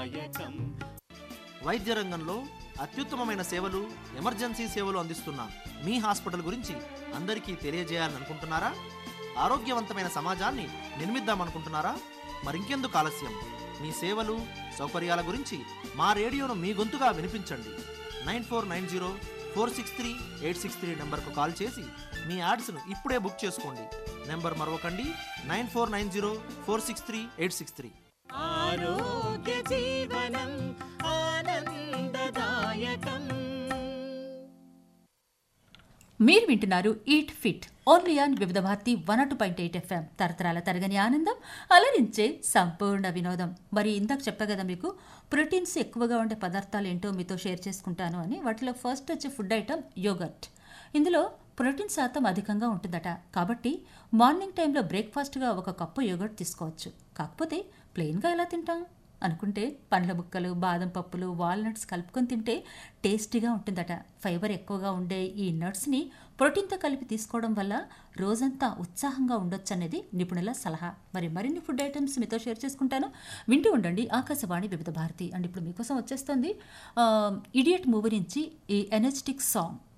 వైద్య రంగంలో అత్యుత్తమమైన సేవలు, ఎమర్జెన్సీ సేవలు అందిస్తున్న మీ హాస్పిటల్ గురించి అందరికీ తెలియజేయాలని అనుకుంటున్నారా? ఆరోగ్యవంతమైన సమాజాన్ని నిర్మిద్దామనుకుంటున్నారా? మరింకెందుకు ఆలస్యం? మీ సేవలు, సౌకర్యాల గురించి మా రేడియోను మీ గొంతుగా వినిపించండి. 9490463863 నంబర్కు కాల్ చేసి మీ యాడ్స్ను ఇప్పుడే బుక్ చేసుకోండి. నెంబర్ మరొకండి, 9490463863. ఆరోగ్య జీవనం ఆనందదాయకం. మీరు వింటున్నారు ఈట్ ఫిట్ ఓన్లీ ఆన్ వివిధ భారతి 102.8 FM. తరతరాల తరగని ఆనందం, అలరించే సంపూర్ణ వినోదం. మరి ఇందాక చెప్పా కదా మీకు ప్రోటీన్స్ ఎక్కువగా ఉండే పదార్థాలు ఏంటో మీతో షేర్ చేసుకుంటాను అని. వాటిలో ఫస్ట్ వచ్చే ఫుడ్ ఐటమ్ యోగర్ట్. ఇందులో ప్రోటీన్ శాతం అధికంగా ఉంటుందట. కాబట్టి మార్నింగ్ టైంలో బ్రేక్ఫాస్ట్గా ఒక కప్పు యోగర్ట్ తీసుకోవచ్చు. కాకపోతే ప్లెయిన్గా ఎలా తింటాం అనుకుంటే పండ్ల ముక్కలు, బాదం పప్పులు, వాల్నట్స్ కలుపుకొని తింటే టేస్టీగా ఉంటుందట. ఫైబర్ ఎక్కువగా ఉండే ఈ నట్స్ని ప్రోటీన్తో కలిపి తీసుకోవడం వల్ల రోజంతా ఉత్సాహంగా ఉండొచ్చు అనేది నిపుణుల సలహా. మరిన్ని ఫుడ్ ఐటమ్స్ మీతో షేర్ చేసుకుంటాను, వింటూ ఉండండి ఆకాశవాణి వివిధ భారతి. అండ్ ఇప్పుడు మీకోసం వచ్చేస్తుంది ఇడియట్ మూవీ నుంచి ఈ ఎనర్జెటిక్ సాంగ్.